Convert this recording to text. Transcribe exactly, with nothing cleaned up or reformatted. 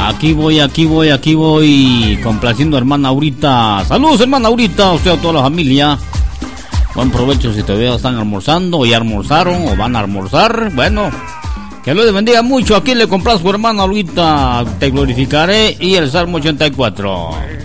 Aquí voy, aquí voy, aquí voy, complaciendo a hermana Aurita. Saludos, hermana Aurita, a usted, a toda la familia. Buen provecho si todavía están almorzando, o ya almorzaron, o van a almorzar. Bueno, que Dios les bendiga mucho. Aquí le compras su hermana Aurita, te glorificaré, y el Salmo ochenta y cuatro.